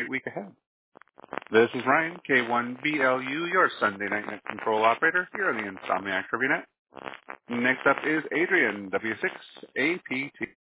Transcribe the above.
great week ahead. This is Ryan, K1BLU, your Sunday Night Net Control Operator here on the Insomniac TriviaNet. Next up is Adrian, W6APT.